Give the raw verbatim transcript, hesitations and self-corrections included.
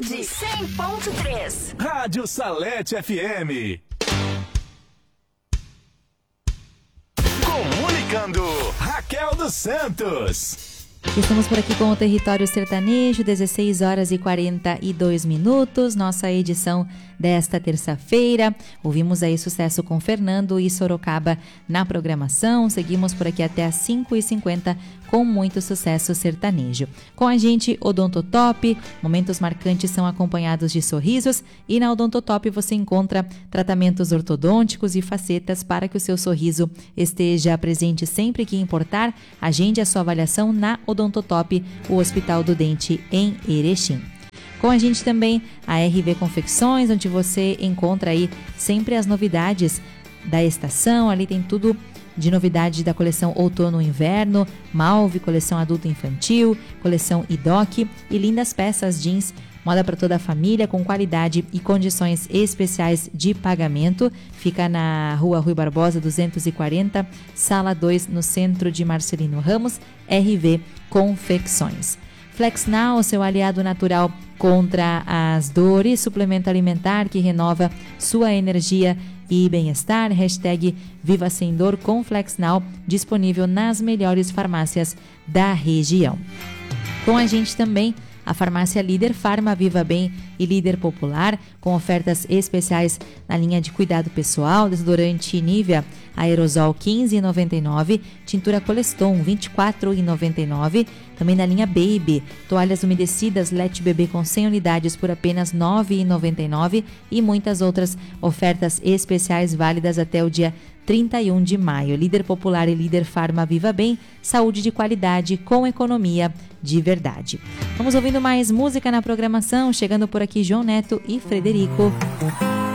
cidade, cem ponto três. Rádio Salete F M. Comunicando, Raquel dos Santos. Estamos por aqui com o Território Sertanejo, dezesseis horas e quarenta e dois minutos, nossa edição desta terça-feira. Ouvimos aí sucesso com Fernando e Sorocaba na programação. Seguimos por aqui até às cinco e cinquenta com muito sucesso sertanejo. Com a gente, Odontotop. Momentos marcantes são acompanhados de sorrisos e na Odontotop você encontra tratamentos ortodônticos e facetas para que o seu sorriso esteja presente sempre que importar. Agende a sua avaliação na Odontotop, o Hospital do Dente em Erechim. Com a gente também a R V Confecções, onde você encontra aí sempre as novidades da estação. Ali tem tudo de novidade da coleção Outono e Inverno, Malve, coleção adulto e infantil, coleção Idoc e lindas peças jeans, moda para toda a família com qualidade e condições especiais de pagamento. Fica na Rua Rui Barbosa duzentos e quarenta, Sala dois, no centro de Marcelino Ramos. R V Confecções. Flexnal, seu aliado natural contra as dores, suplemento alimentar que renova sua energia e bem-estar. Hashtag Viva Sem Dor com Flexnal, disponível nas melhores farmácias da região. Com a gente também a farmácia Líder Farma Viva Bem e Líder Popular, com ofertas especiais na linha de cuidado pessoal, desodorante Nivea Aerosol quinze reais e noventa e nove centavos, tintura Coleston vinte e quatro reais e noventa e nove centavos, também na linha Baby, toalhas umedecidas Let Bebê com cem unidades por apenas nove reais e noventa e nove centavos e muitas outras ofertas especiais válidas até o dia trinta e um de maio. Líder Popular e Líder Farma Viva Bem, saúde de qualidade com economia de verdade. Vamos ouvindo mais música na programação, chegando por aqui João Neto e Frederico.